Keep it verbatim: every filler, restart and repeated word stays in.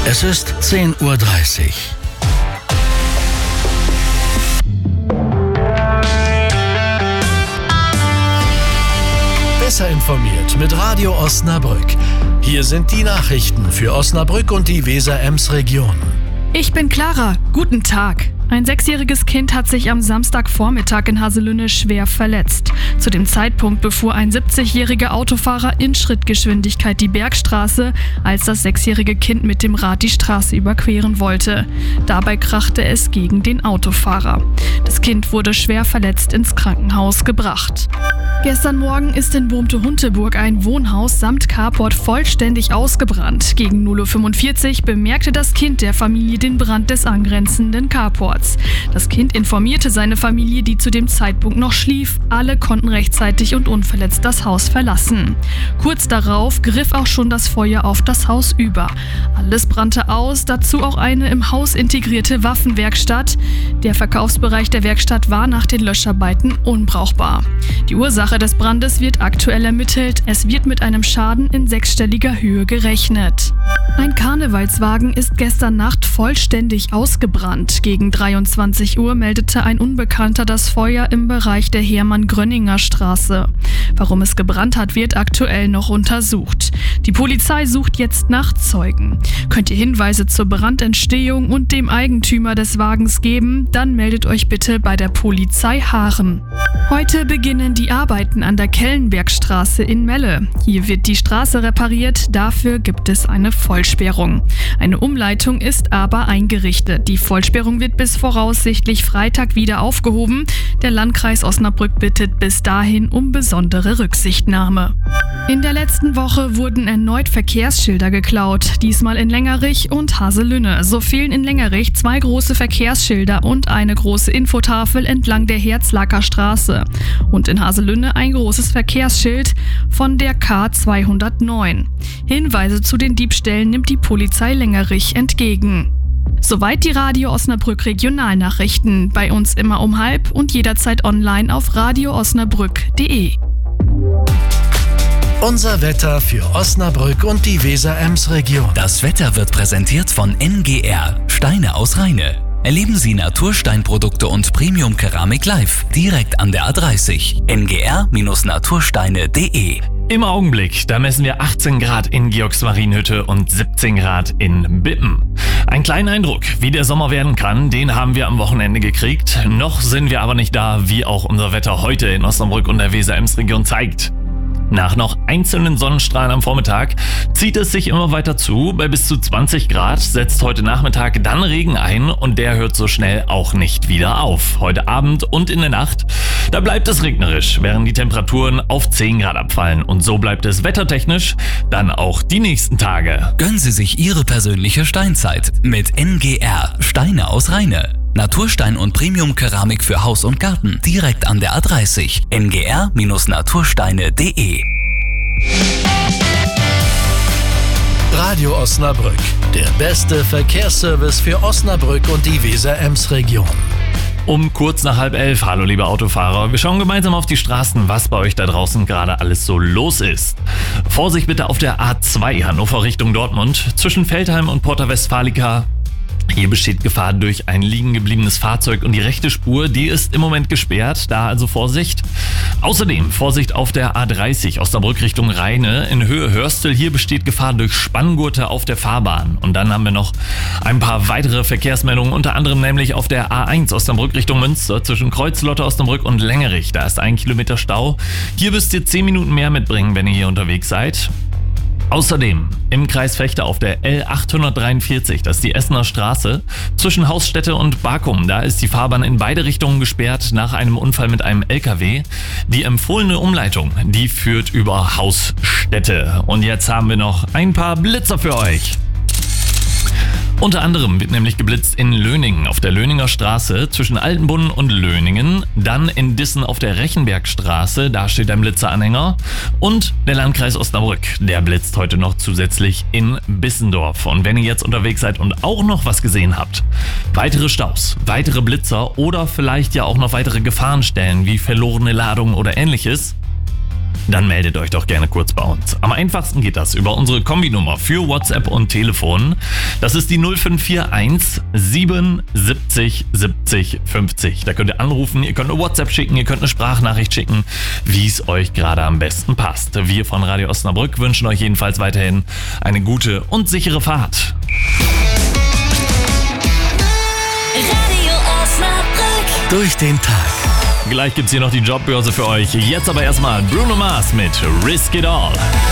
Es ist zehn Uhr dreißig. Besser informiert mit Radio Osnabrück. Hier sind die Nachrichten für Osnabrück und die Weser-Ems-Region. Ich bin Clara. Guten Tag. Ein sechsjähriges Kind hat sich am Samstagvormittag in Haselünne schwer verletzt. Zu dem Zeitpunkt befuhr ein siebzigjähriger Autofahrer in Schrittgeschwindigkeit die Bergstraße, als das sechsjährige Kind mit dem Rad die Straße überqueren wollte. Dabei krachte es gegen den Autofahrer. Das Kind wurde schwer verletzt ins Krankenhaus gebracht. Gestern Morgen ist in Bohmte-Hunteburg ein Wohnhaus samt Carport vollständig ausgebrannt. Gegen null Uhr fünfundvierzig bemerkte das Kind der Familie den Brand des angrenzenden Carports. Das Kind informierte seine Familie, die zu dem Zeitpunkt noch schlief. Alle konnten rechtzeitig und unverletzt das Haus verlassen. Kurz darauf griff auch schon das Feuer auf das Haus über. Alles brannte aus, dazu auch eine im Haus integrierte Waffenwerkstatt. Der Verkaufsbereich der Werkstatt war nach den Löscharbeiten unbrauchbar. Die Ursache des Brandes wird aktuell ermittelt. Es wird mit einem Schaden in sechsstelliger Höhe gerechnet. Ein Karnevalswagen ist gestern Nacht vollständig ausgebrannt. Gegen dreiundzwanzig Uhr meldete ein Unbekannter das Feuer im Bereich der Hermann-Gröninger Straße. Warum es gebrannt hat, wird aktuell noch untersucht. Die Polizei sucht jetzt nach Zeugen. Könnt ihr Hinweise zur Brandentstehung und dem Eigentümer des Wagens geben, dann meldet euch bitte bei der Polizei Haaren. Heute beginnen die Arbeiten an der Kellenbergstraße in Melle. Hier wird die Straße repariert, dafür gibt es eine Vollsperrung. Eine Umleitung ist aber eingerichtet. Die Vollsperrung wird bis voraussichtlich Freitag wieder aufgehoben. Der Landkreis Osnabrück bittet bis dahin um besondere Rücksichtnahme. In der letzten Woche wurden erneut Verkehrsschilder geklaut, diesmal in Längerich und Haselünne. So fehlen in Längerich zwei große Verkehrsschilder und eine große Infotafel entlang der Herzlaker Straße. Und in Haselünne ein großes Verkehrsschild von der K zweihundertneun. Hinweise zu den Diebstählen nimmt die Polizei Längerich entgegen. Soweit die Radio Osnabrück Regionalnachrichten. Bei uns immer um halb und jederzeit online auf radio osnabrück punkt de. Unser Wetter für Osnabrück und die Weser-Ems-Region. Das Wetter wird präsentiert von N G R, Steine aus Rheine. Erleben Sie Natursteinprodukte und Premium-Keramik live, direkt an der A dreißig. n g r Natursteine punkt de. Im Augenblick, da messen wir achtzehn Grad in Georgsmarienhütte und siebzehn Grad in Bippen. Ein kleiner Eindruck, wie der Sommer werden kann, den haben wir am Wochenende gekriegt. Noch sind wir aber nicht da, wie auch unser Wetter heute in Osnabrück und der Weser-Ems-Region zeigt. Nach noch einzelnen Sonnenstrahlen am Vormittag zieht es sich immer weiter zu. Bei bis zu zwanzig Grad setzt heute Nachmittag dann Regen ein und der hört so schnell auch nicht wieder auf. Heute Abend und in der Nacht, da bleibt es regnerisch, während die Temperaturen auf zehn Grad abfallen. Und so bleibt es wettertechnisch dann auch die nächsten Tage. Gönnen Sie sich Ihre persönliche Steinzeit mit N G R, Steine aus Rheine. Naturstein und Premium-Keramik für Haus und Garten, direkt an der A dreißig. n g r Natursteine punkt de. Radio Osnabrück, der beste Verkehrsservice für Osnabrück und die Weser-Ems-Region. Um kurz nach halb elf, hallo liebe Autofahrer, wir schauen gemeinsam auf die Straßen, was bei euch da draußen gerade alles so los ist. Vorsicht bitte auf der A zwei Hannover Richtung Dortmund, zwischen Veltheim und Porta Westfalica. Hier besteht Gefahr durch ein liegen gebliebenes Fahrzeug und die rechte Spur, die ist im Moment gesperrt, da also Vorsicht. Außerdem Vorsicht auf der A dreißig Osnabrück Richtung Rheine in Höhe Hörstel. Hier besteht Gefahr durch Spanngurte auf der Fahrbahn. Und dann haben wir noch ein paar weitere Verkehrsmeldungen, unter anderem nämlich auf der A eins Osnabrück Richtung Münster zwischen Kreuzlotte Osnabrück und Längerich. Da ist ein Kilometer Stau. Hier müsst ihr zehn Minuten mehr mitbringen, wenn ihr hier unterwegs seid. Außerdem im Kreis Vechta auf der L achthundertdreiundvierzig, das ist die Essener Straße, zwischen Hausstätte und Barkum. Da ist die Fahrbahn in beide Richtungen gesperrt nach einem Unfall mit einem L K W. Die empfohlene Umleitung, die führt über Hausstätte. Und jetzt haben wir noch ein paar Blitzer für euch. Unter anderem wird nämlich geblitzt in Löningen auf der Löninger Straße zwischen Altenbunnen und Löningen, dann in Dissen auf der Rechenbergstraße, da steht ein Blitzeranhänger, und der Landkreis Osnabrück, der blitzt heute noch zusätzlich in Bissendorf. Und wenn ihr jetzt unterwegs seid und auch noch was gesehen habt, weitere Staus, weitere Blitzer oder vielleicht ja auch noch weitere Gefahrenstellen wie verlorene Ladungen oder ähnliches, dann meldet euch doch gerne kurz bei uns. Am einfachsten geht das über unsere Kombinummer für WhatsApp und Telefon. Das ist die null fünf vier eins sieben siebzig siebzig fünfzig. Da könnt ihr anrufen, ihr könnt eine WhatsApp schicken, ihr könnt eine Sprachnachricht schicken, wie es euch gerade am besten passt. Wir von Radio Osnabrück wünschen euch jedenfalls weiterhin eine gute und sichere Fahrt. Radio Osnabrück. Durch den Tag. Gleich gibt's hier noch die Jobbörse für euch. Jetzt aber erstmal Bruno Mars mit Risk It All.